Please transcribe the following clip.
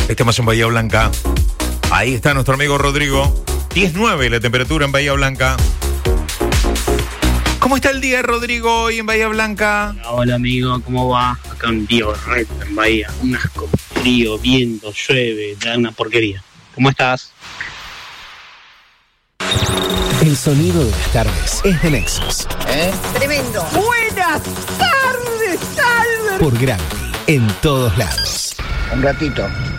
Estamos en Bahía Blanca. Ahí está nuestro amigo Rodrigo. 10:09 la temperatura en Bahía Blanca. ¿Cómo está el día, Rodrigo, hoy en Bahía Blanca? Hola amigo, ¿cómo va? Acá un día horrendo en Bahía. Un asco, frío, viento, llueve, da una porquería. ¿Cómo estás? El sonido de las tardes es de Nexus. Tremendo. Buenas tardes, Albert. Por Gravity, en todos lados. Un ratito.